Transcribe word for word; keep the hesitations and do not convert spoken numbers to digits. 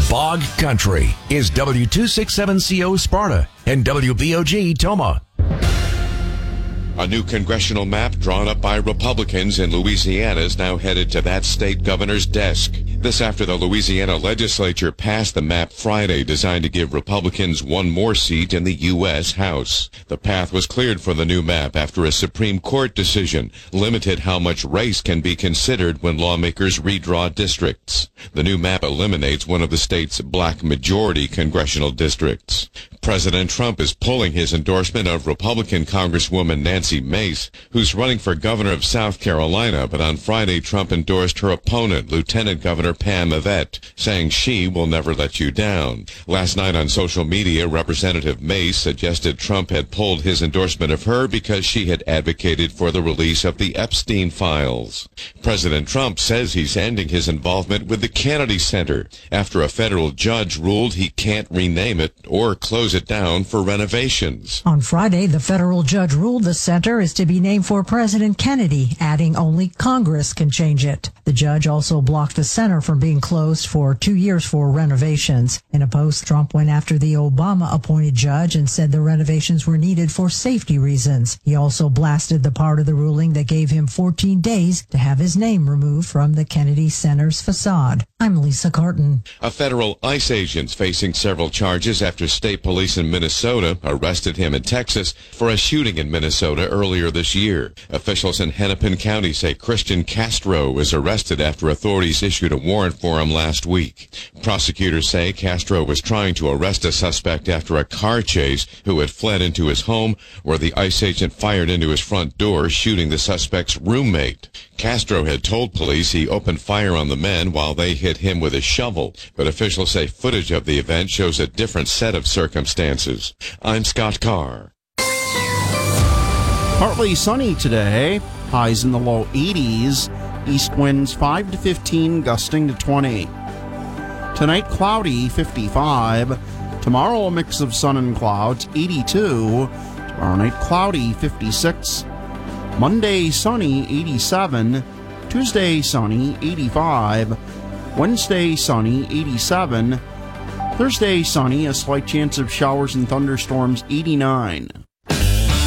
Bog Country is W two sixty-seven C O Sparta and W B O G Toma. A new congressional map drawn up by Republicans in Louisiana is now headed to that state governor's desk. This after the Louisiana legislature passed the map Friday, designed to give Republicans one more seat in the U S House. The path was cleared for the new map after a Supreme Court decision limited how much race can be considered when lawmakers redraw districts. The new map eliminates one of the state's black majority congressional districts. President Trump is pulling his endorsement of Republican Congresswoman Nancy Mace, who's running for governor of South Carolina, but on Friday Trump endorsed her opponent, Lieutenant Governor Pam Yvette, saying she will never let you down. Last night on social media, Representative Mace suggested Trump had pulled his endorsement of her because she had advocated for the release of the Epstein files. President Trump says he's ending his involvement with the Kennedy Center after a federal judge ruled he can't rename it or close it down for renovations. On Friday, the federal judge ruled the center is to be named for President Kennedy, adding only Congress can change it. The judge also blocked the center from being closed for two years for renovations. In a post, Trump went after the Obama-appointed judge and said the renovations were needed for safety reasons. He also blasted the part of the ruling that gave him fourteen days to have his name removed from the Kennedy Center's facade. I'm Lisa Carton. A federal ICE agent facing several charges after state police in Minnesota arrested him in Texas for a shooting in Minnesota earlier this year. Officials in Hennepin County say Christian Castro was arrested after authorities issued a warrant for him last week. Prosecutors say Castro was trying to arrest a suspect after a car chase who had fled into his home, where the ICE agent fired into his front door, shooting the suspect's roommate. Castro had told police he opened fire on the men while they hit him with a shovel, but officials say footage of the event shows a different set of circumstances. I'm Scott Carr. Partly sunny today, highs in the low eighties, east winds five to fifteen, gusting to twenty. Tonight cloudy, fifty-five. Tomorrow a mix of sun and clouds, eighty-two. Tomorrow night cloudy, fifty-six. Monday sunny, eighty-seven. Tuesday sunny, eighty-five. Wednesday sunny, eighty-seven. Thursday sunny, a slight chance of showers and thunderstorms, eighty-nine.